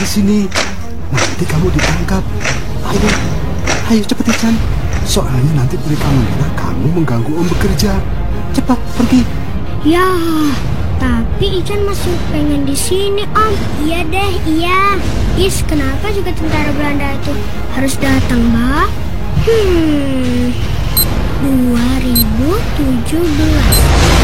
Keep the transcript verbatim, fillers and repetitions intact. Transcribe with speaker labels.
Speaker 1: di sini. Nanti kamu ditangkap. Ayo, ayo cepet Ican. Soalnya nanti mereka mengira kamu mengganggu Om bekerja. Cepat pergi.
Speaker 2: Ya, tapi Ican masih pengen di sini Om. Iya deh, iya. Is, kenapa juga tentara Belanda itu harus datang, Mbak? Hmm, dua ribu tujuh belas.